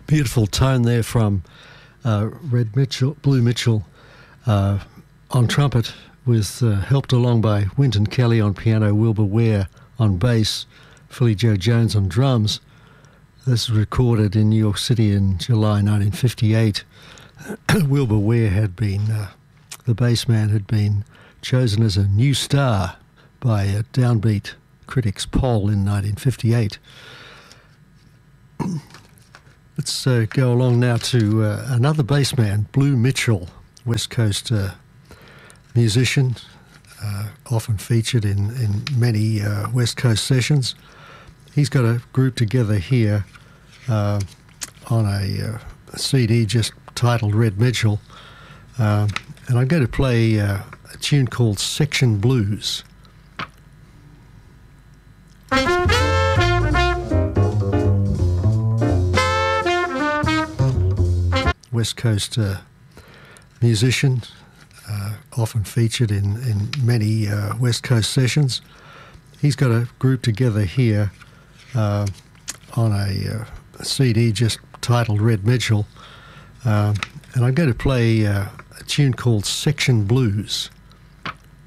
Beautiful tone there from Blue Mitchell on trumpet, with helped along by Wynton Kelly on piano, Wilbur Ware on bass, Philly Joe Jones on drums. This was recorded in New York City in July 1958. Wilbur Ware had been, the bass man had been chosen as a new star by a Downbeat critics poll in 1958. Let's go along now to another bass man, Blue Mitchell, West Coast musician, often featured in many West Coast sessions. He's got a group together here on a CD just titled Red Mitchell, and I'm going to play a tune called Section Blues. West Coast musician, often featured in many West Coast sessions. He's got a group together here on a CD just titled Red Mitchell, and I'm going to play a tune called Section Blues.